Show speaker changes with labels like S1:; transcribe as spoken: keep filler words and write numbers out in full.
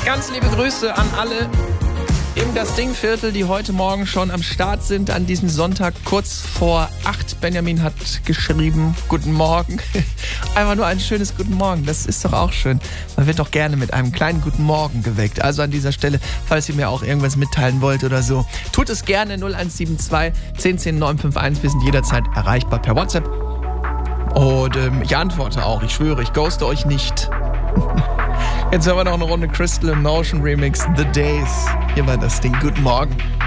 S1: Ganz liebe Grüße an alle im Das Ding-Viertel, die heute Morgen schon am Start sind an diesem Sonntag kurz vor acht. Benjamin hat geschrieben, guten Morgen. Einfach nur ein schönes Guten Morgen, das ist doch auch schön. Man wird doch gerne mit einem kleinen Guten Morgen geweckt. Also an dieser Stelle, falls ihr mir auch irgendwas mitteilen wollt oder so, tut es gerne. null eins sieben zwei, zehn zehn, neun fünf eins. Wir sind jederzeit erreichbar per WhatsApp. Und ähm, ich antworte auch, ich schwöre, ich ghoste euch nicht. Jetzt haben wir noch eine Runde Crystal Emotion Remix, The Days. Hier war das Ding. Guten Morgen.